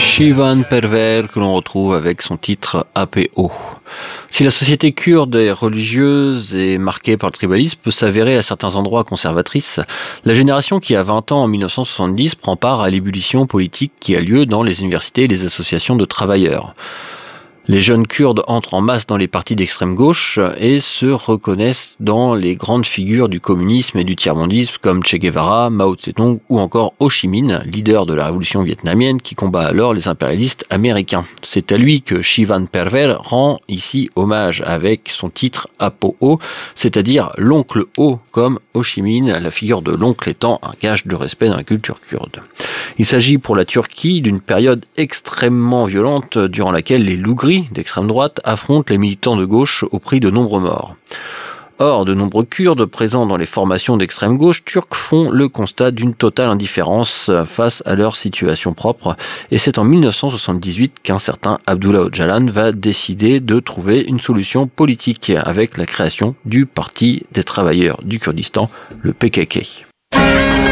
Shivan Perver que l'on retrouve avec son titre APO. Si la société kurde et religieuse est marquée par le tribalisme, peut s'avérer à certains endroits conservatrice, la génération qui a 20 ans en 1970 prend part à l'ébullition politique qui a lieu dans les universités et les associations de travailleurs. Les jeunes Kurdes entrent en masse dans les partis d'extrême gauche et se reconnaissent dans les grandes figures du communisme et du tiers-mondisme comme Che Guevara, Mao Tse-tung ou encore Ho Chi Minh, leader de la révolution vietnamienne qui combat alors les impérialistes américains. C'est à lui que Shivan Perver rend ici hommage avec son titre Apo, c'est-à-dire l'oncle Ho comme Ho Chi Minh, la figure de l'oncle étant un gage de respect dans la culture kurde. Il s'agit pour la Turquie d'une période extrêmement violente durant laquelle les loups-gris d'extrême droite affrontent les militants de gauche au prix de nombreux morts. Or, de nombreux Kurdes présents dans les formations d'extrême gauche turques font le constat d'une totale indifférence face à leur situation propre. Et c'est en 1978 qu'un certain Abdullah Öcalan va décider de trouver une solution politique avec la création du Parti des travailleurs du Kurdistan, le PKK.